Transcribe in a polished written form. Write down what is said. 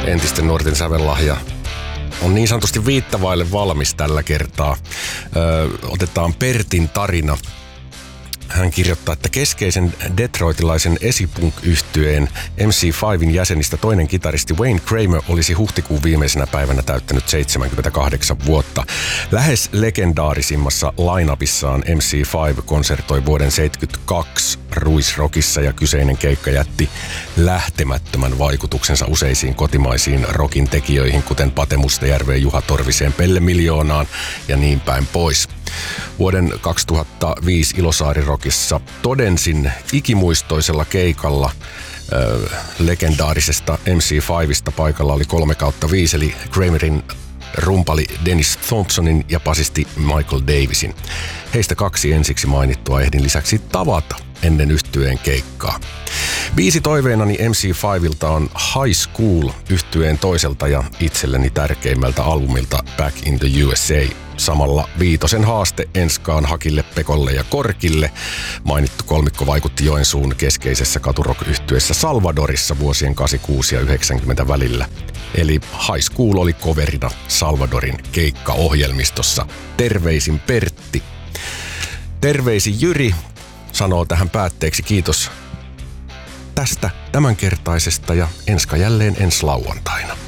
entisten nuorten sävellahja on niin sanotusti viittavaille valmis tällä kertaa. Otetaan Pertin tarina. Hän kirjoittaa, että keskeisen detroitilaisen esipunk-yhtyeen MC5:n jäsenistä toinen kitaristi Wayne Kramer olisi huhtikuun viimeisenä päivänä täyttänyt 78 vuotta. Lähes legendaarisimmassa line-upissaan MC5 konsertoi vuoden 1972 Ruisrockissa ja kyseinen keikka jätti lähtemättömän vaikutuksensa useisiin kotimaisiin rockin tekijöihin, kuten Pate Mustajärveen, Juha Torviseen, Pelle Miljoonaan ja niin päin pois. Vuoden 2005 Ilosaari-rockissa todensin ikimuistoisella keikalla legendaarisesta MC5:sta paikalla oli 3/5, eli Kramerin rumpali Dennis Thompsonin ja basisti Michael Davisin. Heistä kaksi ensiksi mainittua ehdin lisäksi tavata ennen yhtyeen keikkaa. Biisi toiveenani MC5:lta on High School yhtyeen toiselta ja itselleni tärkeimmältä albumilta Back in the USA. Samalla viitosen haaste Enskaan, Hakille, Pekolle ja Korkille. Mainittu kolmikko vaikutti Joensuun keskeisessä katurock-yhtyeessä Salvadorissa vuosien 86 ja 90 välillä. Eli High School oli coverina Salvadorin keikkaohjelmistossa. Terveisin Pertti. Terveisin Jyri sanoo tähän päätteeksi kiitos tästä tämänkertaisesta ja Enska jälleen ensi lauantaina.